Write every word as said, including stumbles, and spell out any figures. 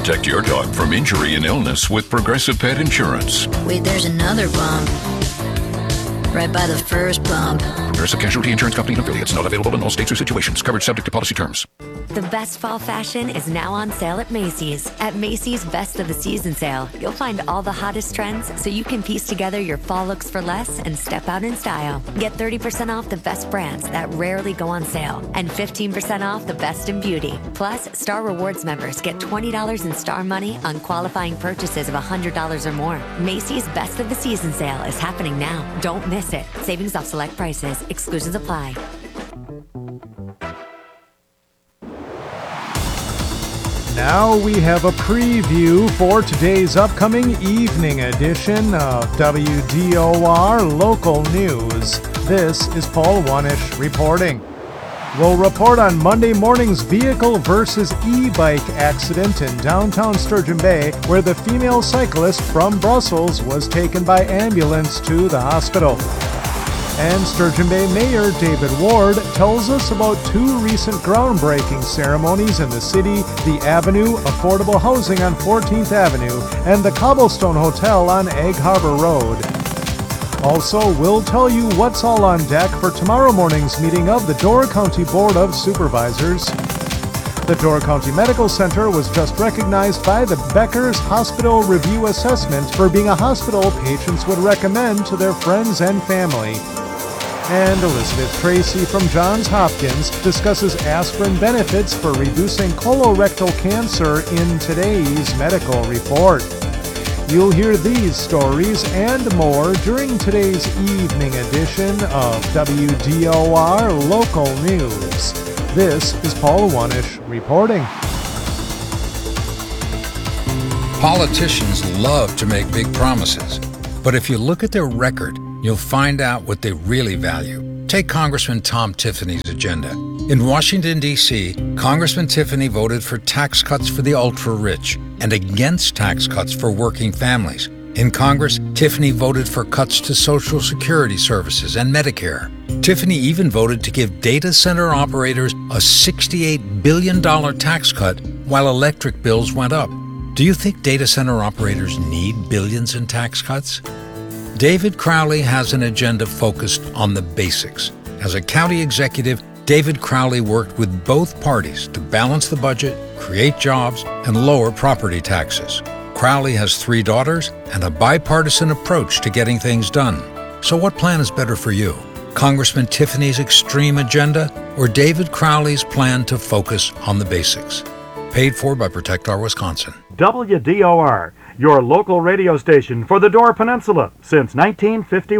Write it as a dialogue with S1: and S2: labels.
S1: Protect your dog from injury and illness with Progressive Pet Insurance.
S2: Wait, there's another bump. Right by the first bump.
S1: Progressive Casualty Insurance Company and affiliates. Not available in all states or situations. Coverage subject to policy terms.
S3: The best fall fashion is now on sale at Macy's. At Macy's Best of the Season sale, you'll find all the hottest trends so you can piece together your fall looks for less and step out in style. Get thirty percent off the best brands that rarely go on sale and fifteen percent off the best in beauty. Plus, Star Rewards members get twenty dollars in Star Money on qualifying purchases of one hundred dollars or more. Macy's Best of the Season sale is happening now. Don't miss it. Savings off select prices. Exclusions apply.
S4: Now we have a preview for today's upcoming evening edition of W D O R Local News. This is Paul Wanish reporting. We'll report on Monday morning's vehicle versus e-bike accident in downtown Sturgeon Bay, where the female cyclist from Brussels was taken by ambulance to the hospital. And Sturgeon Bay Mayor David Ward tells us about two recent groundbreaking ceremonies in the city, the Avenue Affordable Housing on fourteenth Avenue and the Cobblestone Hotel on Egg Harbor Road. Also, we'll tell you what's all on deck for tomorrow morning's meeting of the Door County Board of Supervisors. The Door County Medical Center was just recognized by the Becker's Hospital Review Assessment for being a hospital patients would recommend to their friends and family. And Elizabeth Tracy from Johns Hopkins discusses aspirin benefits for reducing colorectal cancer in today's medical report. You'll hear these stories and more during today's evening edition of W D O R Local News. This is Paul Wanish reporting.
S5: Politicians love to make big promises, but if you look at their record, you'll find out what they really value. Take Congressman Tom Tiffany's agenda. In Washington, D C, Congressman Tiffany voted for tax cuts for the ultra-rich and against tax cuts for working families. In Congress, Tiffany voted for cuts to Social Security services and Medicare. Tiffany even voted to give data center operators a sixty-eight billion dollars tax cut while electric bills went up. Do you think data center operators need billions in tax cuts? David Crowley has an agenda focused on the basics. As a county executive, David Crowley worked with both parties to balance the budget, create jobs, and lower property taxes. Crowley has three daughters and a bipartisan approach to getting things done. So what plan is better for you? Congressman Tiffany's extreme agenda or David Crowley's plan to focus on the basics? Paid for by Protect Our Wisconsin.
S6: W D O R, your local radio station for the Door Peninsula since nineteen fifty-one.